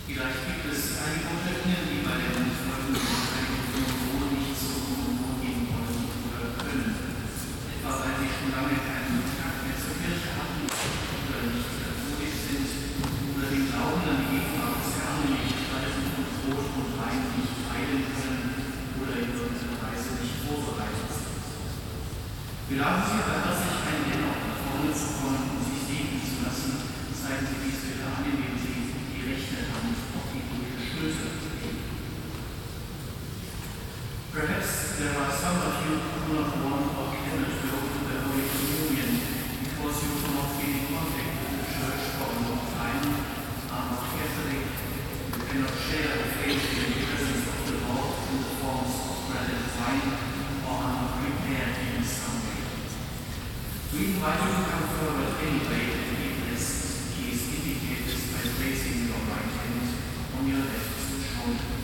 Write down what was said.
Vielleicht gibt es einige Unternehmen, die bei der folgenden Organisation nicht so umgehen wollen oder können. Etwa weil sie schon lange keinen Kontakt mehr zur Kirche hatten oder nicht katholisch sind oder den Glauben an die Gegenwart des Herrn nicht Speisen von Brot und Wein nicht teilen können oder in irgendeiner Weise nicht vorbereitet sind. Wir laden Sie aber sich ein, dennoch nach vorne zu kommen und sich segnen zu lassen. Zeigen Sie dies bitte an, indem Sie die rechte Hand auf die linke Schulter legen. Perhaps there are some of you who do not want or cannot go to the Holy Communion because you have not been in contact with the Church for a long time, are not Catholic, you cannot share the faith in the presence of the Lord in the forms of bread and wine, or are not prepared in some way. We invite you to come forward anyway and be blessed. Please indicate this by placing your right hand on your left shoulder.